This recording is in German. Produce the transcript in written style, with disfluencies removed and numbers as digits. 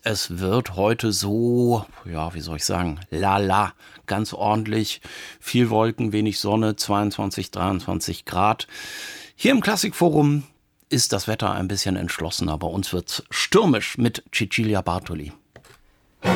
Es wird heute so, ja, wie soll ich sagen, lala, ganz ordentlich. Viel Wolken, wenig Sonne, 22, 23 Grad. Hier im Klassikforum ist das Wetter ein bisschen entschlossener. Bei uns wird's stürmisch mit Cecilia Bartoli.